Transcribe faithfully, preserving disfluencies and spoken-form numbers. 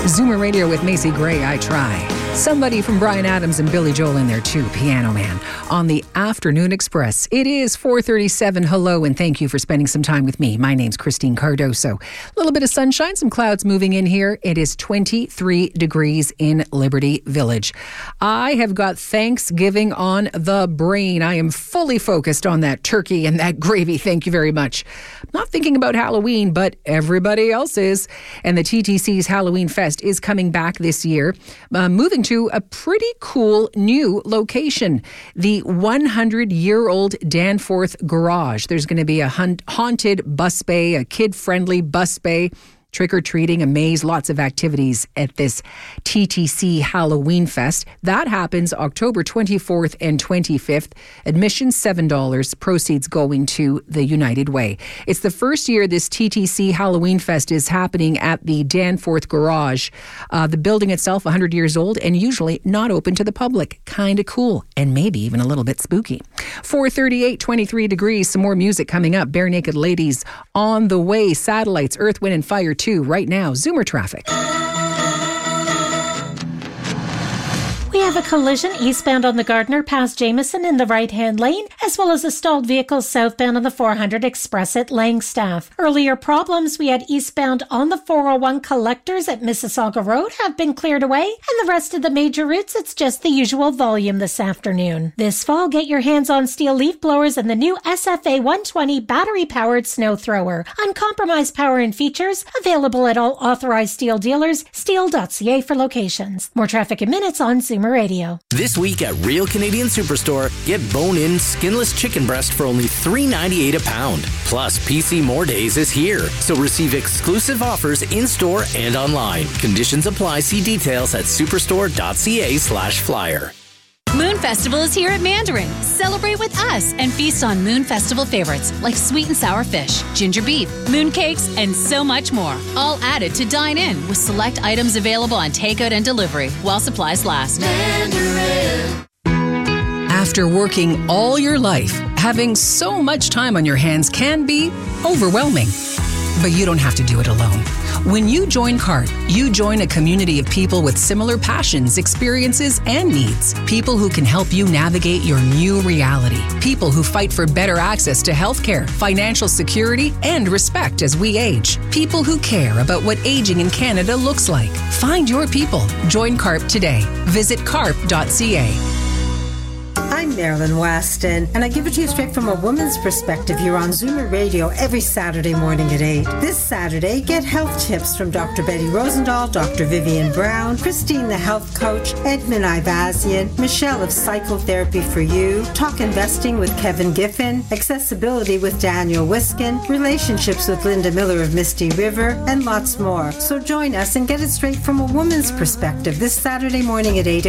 Zoomer Radio with Macy Gray, I Try. Somebody from Bryan Adams and Billy Joel in there too, Piano Man, on the Afternoon Express. It is four thirty-seven. Hello, and thank you for spending some time with me. My name's Christine Cardoso. A little bit of sunshine, some clouds moving in here. It is twenty-three degrees in Liberty Village. I have got Thanksgiving on the brain. I am fully focused on that turkey and that gravy. Thank you very much. I'm not thinking about Halloween, but everybody else is. And the T T C's Halloween Fest is coming back this year, uh, moving to a pretty cool new location, the one hundred year old Danforth Garage. There's going to be a hun- haunted bus bay, a kid-friendly bus bay, trick-or-treating, a maze, lots of activities at this T T C Halloween Fest. That happens October twenty-fourth and twenty-fifth. Admission seven dollars, proceeds going to the United Way. It's the first year this T T C Halloween Fest is happening at the Danforth Garage. Uh, the building itself, one hundred years old, and usually not open to the public. Kind of cool, and maybe even a little bit spooky. four thirty-eight, twenty-three degrees, some more music coming up. Bare Naked Ladies on the way. Satellites, Earth, Wind and Fire two right now. Zoomer traffic. We have a collision eastbound on the Gardiner past Jameson in the right-hand lane, as well as a stalled vehicle southbound on the four hundred Express at Langstaff. Earlier problems we had eastbound on the four oh one Collectors at Mississauga Road have been cleared away, and the rest of the major routes, it's just the usual volume this afternoon. This fall, get your hands on steel leaf blowers and the new S F A one twenty battery-powered snow thrower. Uncompromised power and features, available at all authorized steel dealers, steel dot c a for locations. More traffic in minutes on Zoomer Radio. This week at Real Canadian Superstore, get bone-in skinless chicken breast for only three ninety-eight a pound. Plus, P C More Days is here, so receive exclusive offers in-store and online. Conditions apply. See details at superstore dot c a slash flyer. Moon Festival is here at Mandarin. Celebrate with us and feast on Moon Festival favorites like sweet and sour fish, ginger beef, moon cakes, and so much more. All added to dine in with select items available on takeout and delivery while supplies last. Mandarin. After working all your life, having so much time on your hands can be overwhelming. But you don't have to do it alone. When you join CARP, you join a community of people with similar passions, experiences, and needs. People who can help you navigate your new reality. People who fight for better access to healthcare, financial security, and respect as we age. People who care about what aging in Canada looks like. Find your people. Join CARP today. Visit carp dot c a. I'm Marilyn Weston, and I give it to you straight from a woman's perspective here on Zoomer Radio every Saturday morning at eight. This Saturday, get health tips from Doctor Betty Rosendahl, Doctor Vivian Brown, Christine the Health Coach, Edmund Ivazian, Michelle of Psychotherapy for You, Talk Investing with Kevin Giffen, Accessibility with Daniel Wiskin, Relationships with Linda Miller of Misty River, and lots more. So join us and get it straight from a woman's perspective this Saturday morning at eight